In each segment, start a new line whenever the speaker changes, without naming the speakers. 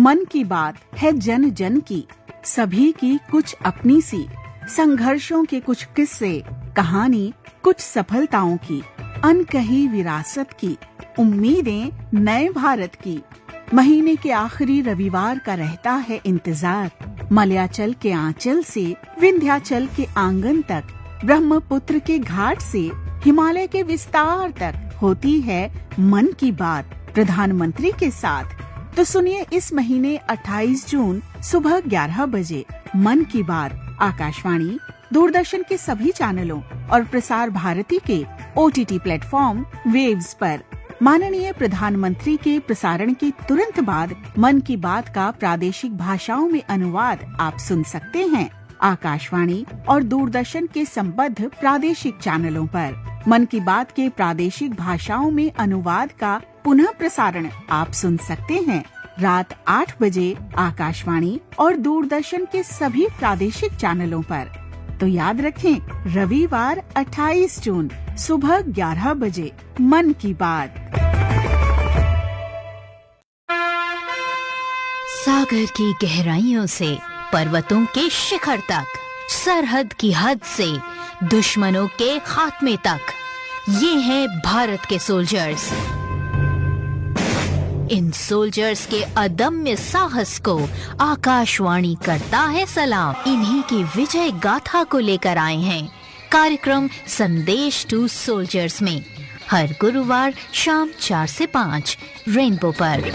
मन की बात है जन जन की, सभी की कुछ अपनी सी, संघर्षों के कुछ किस्से, कहानी कुछ सफलताओं की, अनकही विरासत की, उम्मीदें नए भारत की। महीने के आखिरी रविवार का रहता है इंतजार, मलयाचल के आंचल से विंध्याचल के आंगन तक, ब्रह्मपुत्र के घाट से हिमालय के विस्तार तक होती है मन की बात प्रधानमंत्री के साथ। तो सुनिए इस महीने 28 जून सुबह 11 बजे मन की बात आकाशवाणी, दूरदर्शन के सभी चैनलों और प्रसार भारती के OTT प्लेटफॉर्म वेव्स पर। माननीय प्रधानमंत्री के प्रसारण के तुरंत बाद मन की बात का प्रादेशिक भाषाओं में अनुवाद आप सुन सकते हैं आकाशवाणी और दूरदर्शन के संबद्ध प्रादेशिक चैनलों पर। मन की बात के प्रादेशिक भाषाओं में अनुवाद का पुनः प्रसारण आप सुन सकते हैं रात 8 बजे आकाशवाणी और दूरदर्शन के सभी प्रादेशिक चैनलों पर। तो याद रखें, रविवार 28 जून सुबह 11 बजे मन की बात।
सागर की गहराइयों से पर्वतों के शिखर तक, सरहद की हद से दुश्मनों के खात्मे तक, ये हैं भारत के सोल्जर्स। इन सोल्जर्स के अदम्य साहस को आकाशवाणी करता है सलाम। इन्हीं की विजय गाथा को लेकर आए हैं कार्यक्रम संदेश टू सोल्जर्स में, हर गुरुवार शाम 4 से 5 रेनबो पर।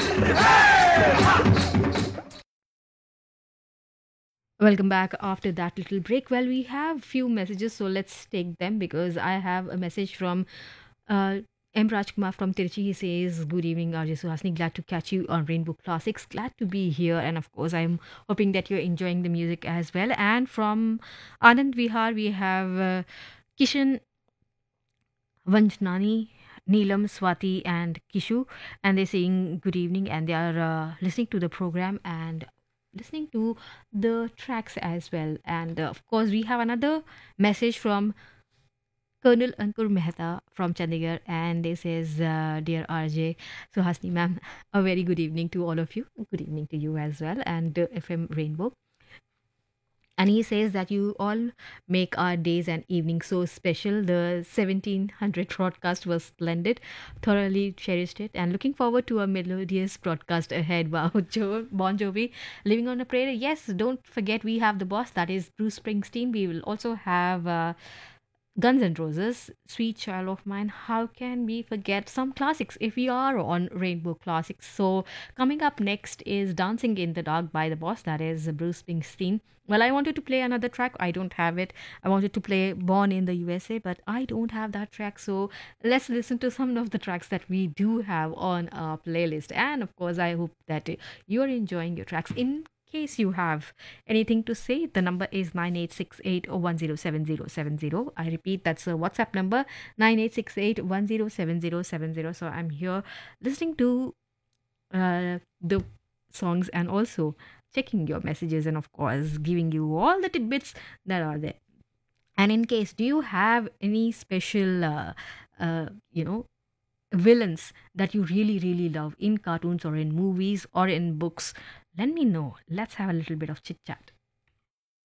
Welcome back after that little break. Well, we have few messages, so let's take them because I have a message from M. Rajkumar from Tiruchi. He says, "Good evening, RJ Suhasini. Glad to catch you on Rainbow Classics. Glad to be here, and of course, I'm hoping that you're enjoying the music as well." And from Anand Vihar, we have Kishan Vanjnani, Neelam, Swati, and Kishu, and they're saying good evening, and they are listening to the program and listening to the tracks as well. And of course, we have another message from Colonel Ankur Mehta from Chandigarh, and they says, "Dear RJ Suhasini ma'am, a very good evening to all of you. Good evening to you as well, and FM Rainbow." And he says that you all make our days and evenings so special. The 1700 broadcast was splendid. Thoroughly cherished it. And looking forward to a melodious broadcast ahead. Wow, Bon Jovi, Living on a Prayer. Yes, don't forget we have the boss. That is Bruce Springsteen. We will also have Guns N' Roses, Sweet Child of Mine. How can we forget some classics if we are on Rainbow Classics? So coming up next is Dancing in the Dark by the boss, that is Bruce Springsteen. Well, I wanted to play another track. I don't have it. I wanted to play Born in the USA, but I don't have that track. So let's listen to some of the tracks that we do have on our playlist. And of course, I hope that you're enjoying your tracks. In case you have anything to say, the number is 9868107070. I repeat, that's a WhatsApp number, 9868107070. So I'm here listening to the songs and also checking your messages and of course giving you all the tidbits that are there. And in case, do you have any special villains that you really really love in cartoons or in movies or in books? Let me know. Let's have a little bit of chit chat.